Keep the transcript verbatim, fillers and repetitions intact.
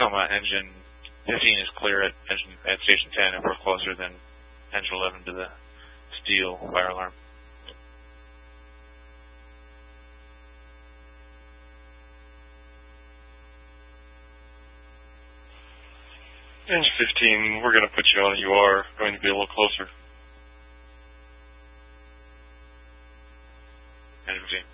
talking about engine fifteen is clear at engine at station ten if we're closer than engine eleven to the steel fire alarm. Engine fifteen, we're going to put you on. You are going to be a little closer. Engine fifteen.